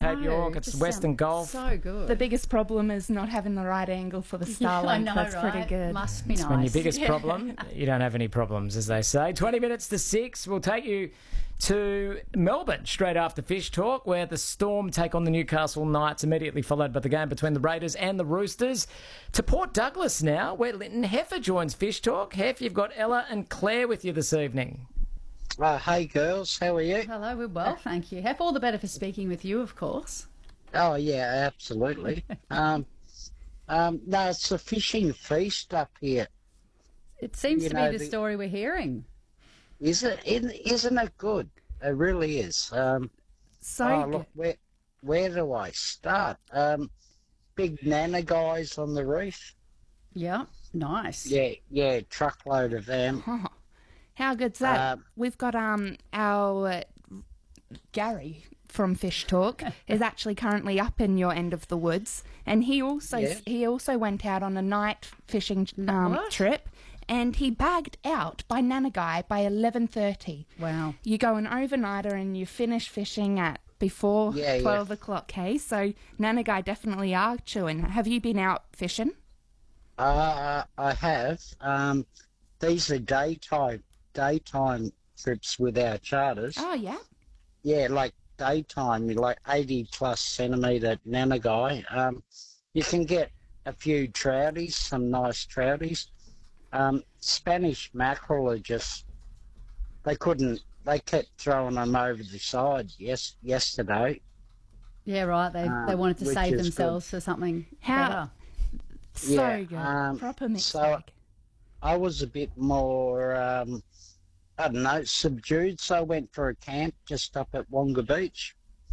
Cape York. It's Western Gulf. So good. The biggest problem is not having the right angle for the Starlink. I know, That's right? pretty good. Must be It's nice. when your biggest problem, you don't have any problems, as they say. 20 minutes to 6. We'll take you to Melbourne straight after Fish Talk, where the Storm take on the Newcastle Knights, immediately followed by the game between the Raiders and the Roosters. To Port Douglas now, where Linton Heffer joins Fish Talk. Heff, you've got Ella and Claire with you this evening. Hey girls, how are you? Hello, we're well, thank you. Have all the better for speaking with you, of course. Oh yeah, absolutely. No, it's a fishing feast up here. It seems You to know, be the story we're hearing. Isn't it good? It really is. So Look, where do I start? Big nana guys on the reef. Yeah, nice. Yeah, truckload of them. how good's that? We've got our Gary from Fish Talk is actually currently up in your end of the woods, and he also went out on a night fishing trip, and he bagged out by Nanagai by 11:30. Wow. You go an overnighter and you finish fishing at before 12 o'clock, hey? So Nanagai definitely are chewing. Have you been out fishing? I have. These are daytime trips with our charters. Oh, yeah? Yeah, like daytime, like 80 plus centimetre nanagai. You can get a few trouties, some nice trouties. Spanish mackerel are just, they kept throwing them over the side yesterday. Yeah, right. They wanted to which save is themselves for something How? better. So good. Proper mixed bag. I was a bit more, I don't know, subdued, so I went for a camp just up at Wonga Beach.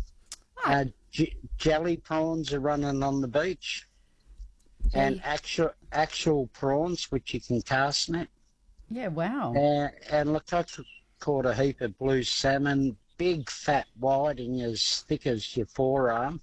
Jelly prawns are running on the beach. And actual prawns, which you can cast net. Yeah, wow. And look, I caught a heap of blue salmon, big fat whiting as thick as your forearm.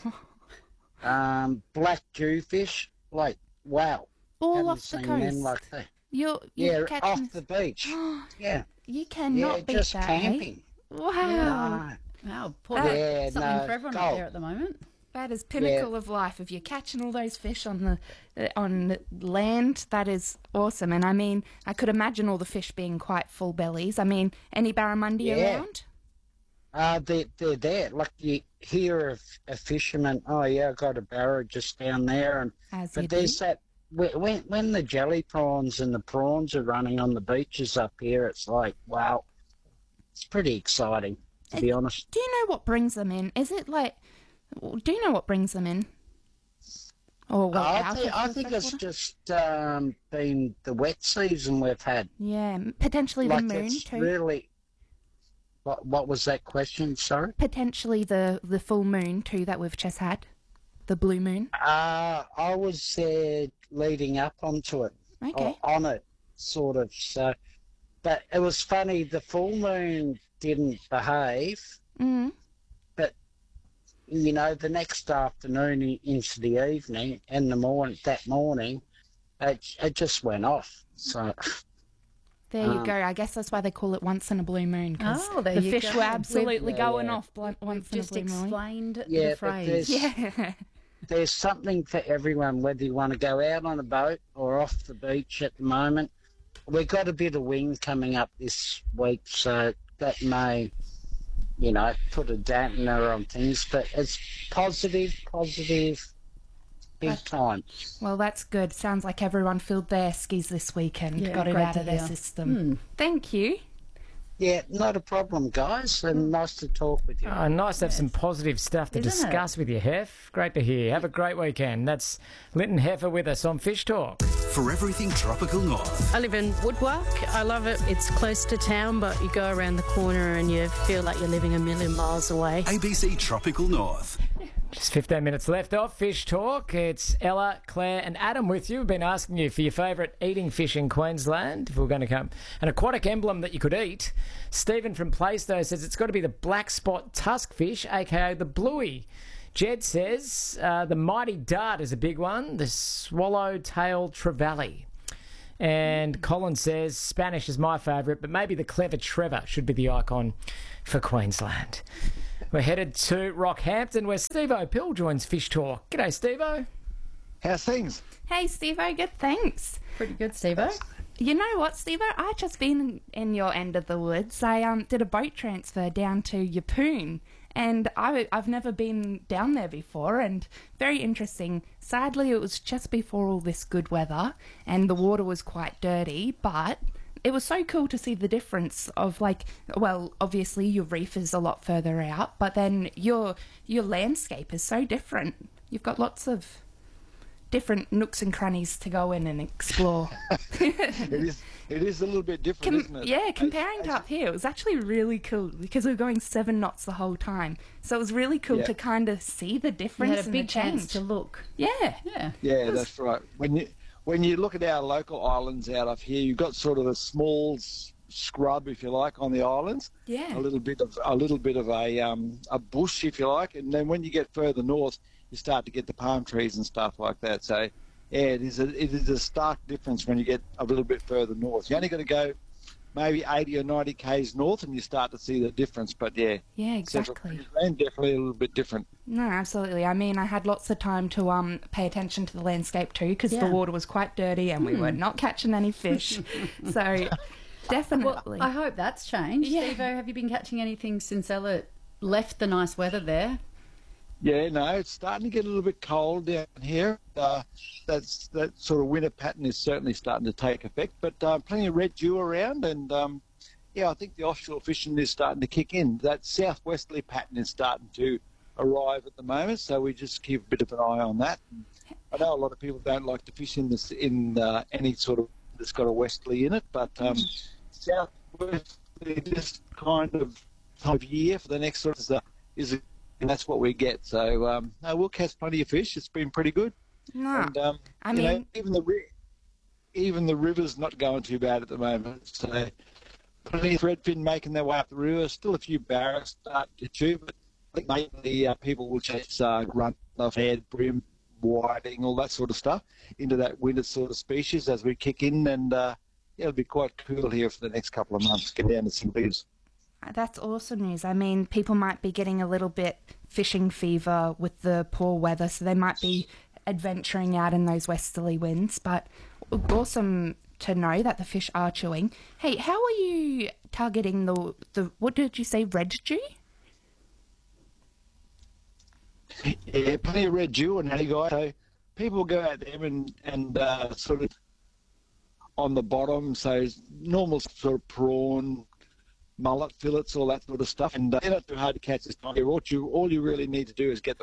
Black jewfish, like, wow. All Haven't off the seen men coast. like that. You're catching... off the beach. Yeah. You cannot beat just that, camping. eh? Wow. No. Wow, poor Yeah, something no, for everyone gold. up there at the moment. That is pinnacle of life. If you're catching all those fish on the land, that is awesome. And I mean, I could imagine all the fish being quite full bellies. I mean, any barramundi around? They're there. Like you hear a fisherman, oh yeah, I got a barra just down there, but there's that when the jelly prawns and the prawns are running on the beaches up here, it's like, wow, it's pretty exciting, to be honest. Do you know what brings them in? Is it like? Do you know what brings them in? Or I think it's just been the wet season we've had. Yeah, potentially the moon too. Really. What was that question? Sorry. Potentially the full moon too that we've just had, the blue moon. I was there leading up onto it. Okay. On it, sort of. So, but it was funny. The full moon didn't behave. Mm. You know, the next afternoon into the evening and that morning, it just went off. So there you go. I guess that's why they call it once in a blue moon. Oh, there the you fish go. were absolutely going off once in a Just blue moon. explained Yeah, the but phrase. Yeah. there's something for everyone, whether you want to go out on a boat or off the beach at the moment. We've got a bit of wind coming up this week, so that may, you know, put a dampener on things, but it's positive, big time. Well, that's good. Sounds like everyone filled their skis this weekend, got it great out to of their hear. system. Thank you. Yeah, not a problem, guys, and nice to talk with you. Oh, nice to have some positive stuff to Isn't discuss with you, Heff. Great to hear. Have a great weekend. That's Linton Heffer with us on Fish Talk. For everything Tropical North. I live in Woodwark. I love it. It's close to town, but you go around the corner and you feel like you're living a million miles away. ABC Tropical North. Just 15 minutes left off Fish Talk. It's Ella, Claire and Adam with you. We've been asking you for your favourite eating fish in Queensland. If we're going to come, an aquatic emblem that you could eat. Stephen from Plaistow says it's got to be the black spot tusk fish, a.k.a. the bluey. Jed says the mighty dart is a big one, the swallowtail trevally. And Colin says Spanish is my favourite, but maybe the clever Trevor should be the icon for Queensland. We're headed to Rockhampton where Steve-O Pill joins Fish Talk. G'day, Steve-O. How's things? Hey, Steve-O, good, thanks. Pretty good, Steve-O. You know what, Steve-O? I just been in your end of the woods. I did a boat transfer down to Yeppoon, and I've never been down there before, and very interesting. Sadly, it was just before all this good weather, and the water was quite dirty, but it was so cool to see the difference of, like, well, obviously your reef is a lot further out, but then your landscape is so different. You've got lots of different nooks and crannies to go in and explore. It is a little bit different, isn't it? Yeah, comparing to up here, it was actually really cool because we were going 7 knots the whole time. So it was really cool to kind of see the You difference. had a big chance to look. Yeah. Yeah, that's right. When you look at our local islands out of here, you've got sort of a small scrub, if you like, on the islands. Yeah. A little bit of a bush, if you like, and then when you get further north, you start to get the palm trees and stuff like that. So, yeah, it is a stark difference when you get a little bit further north. You only got to go maybe 80 or 90 k's north, and you start to see the difference. But yeah, exactly. Central Queensland definitely a little bit different. No, absolutely. I mean, I had lots of time to pay attention to the landscape too because the water was quite dirty and we were not catching any fish. So, definitely. Well, I hope that's changed. Yeah. Steve-O, have you been catching anything since Ella left the nice weather there? Yeah, no, it's starting to get a little bit cold down here. That sort of winter pattern is certainly starting to take effect, but plenty of red dew around, and I think the offshore fishing is starting to kick in. That southwesterly pattern is starting to arrive at the moment, so we just keep a bit of an eye on that. I know a lot of people don't like to fish in any sort of that's got a westerly in it, but southwesterly this kind of time of year for the next sort of and that's what we get. So we'll catch plenty of fish. It's been pretty good. No, And I mean, even the river's not going too bad at the moment. So plenty of threadfin making their way up the river. Still a few barras starting to chew, but I think mainly people will chase grunt, head, brim, whiting, all that sort of stuff into that winter sort of species as we kick in. And it'll be quite cool here for the next couple of months. Get down to some leaves. that's awesome news. I mean, people might be getting a little bit fishing fever with the poor weather, so they might be adventuring out in those westerly winds, but awesome to know that the fish are chewing. Hey, how are you targeting the what did you say, red dew? Yeah, plenty of red dew and honey guy. So people go out there and sort of on the bottom, so normal sort of prawn, mullet, fillets, all that sort of stuff. And they're not too hard to catch this time of year. All you really need to do is get the